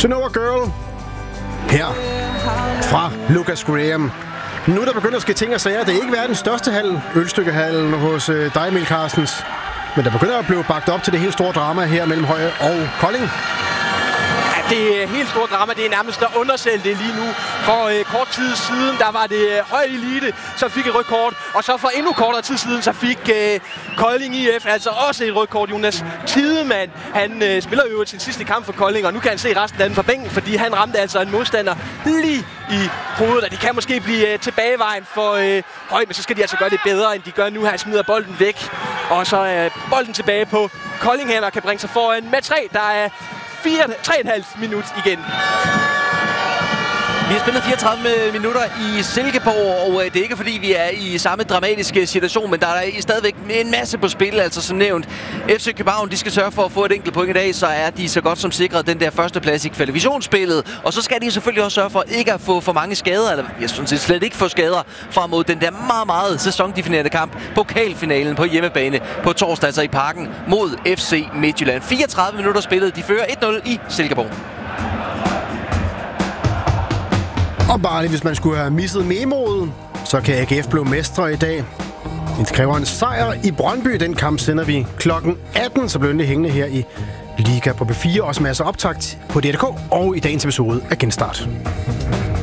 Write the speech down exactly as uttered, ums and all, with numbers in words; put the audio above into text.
To Know a Girl. Her fra Lucas Graham. Nu er der begyndt at ske ting og sager. Det er ikke verdens største hal, ølstykkehallen hos øh, dig, Emil Carstens. Men der begynder at blive bagt op til det helt store drama her mellem Høje og Kolding. Det er helt stort drama. Det er nærmest at undersælge det lige nu. For øh, kort tid siden, der var det øh, Høje Elite, som fik et rødt kort. Og så for endnu kortere tid siden, så fik øh, Kolding I F altså også et rødt kort. Jonas Tidemann, han øh, spiller jo sin sidste kamp for Kolding, og nu kan han se resten af den fra bænken, fordi han ramte altså en modstander lige i hovedet. Og de kan måske blive øh, tilbagevejen for øh, Høje, men så skal de altså gøre det bedre, end de gør nu. Han smider bolden væk, og så er øh, bolden tilbage på Kolding her, og kan bringe sig foran med tre. Der er tre komma fem minut igen. Vi har spillet fireogtredive minutter i Silkeborg, og det er ikke fordi, vi er i samme dramatiske situation, men der er stadigvæk en masse på spil. Altså som nævnt, F C København, de skal sørge for at få et enkelt point i dag, så er de så godt som sikret den der første plads i kvalifikationsspillet. Og så skal de selvfølgelig også sørge for ikke at få for mange skader, eller jeg synes slet ikke få skader frem mod den der meget, meget sæsondefinerende kamp, pokalfinalen på hjemmebane på torsdag, altså i Parken mod F C Midtjylland. fireogtredive minutter spillet, de fører et nul i Silkeborg. Og bare lige, hvis man skulle have misset memoet, så kan A G F blive mestre i dag. Det kræver en sejr i Brøndby. Den kamp sender vi klokken atten, så bliver det hængende her i Liga på B fire. Også masser af optakt på D R K og i dagens episode af Genstart.